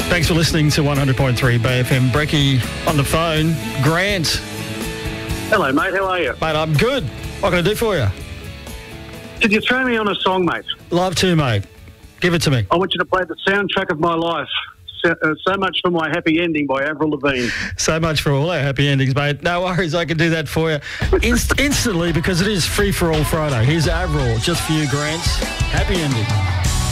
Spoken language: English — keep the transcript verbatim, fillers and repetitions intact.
Thanks for listening to one hundred point three B F M. Brecky on the phone. Grant. Hello, mate. How are you? Mate, I'm good. What can I do for you? Could you throw me on a song, mate? Love to, mate. Give it to me. I want you to play the soundtrack of my life. So, uh, so much for my happy ending by Avril Lavigne. So much for all our happy endings, mate. No worries, I can do that for you Inst- instantly because it is Free for All Friday. Here's Avril, just for you, Grant. Happy ending.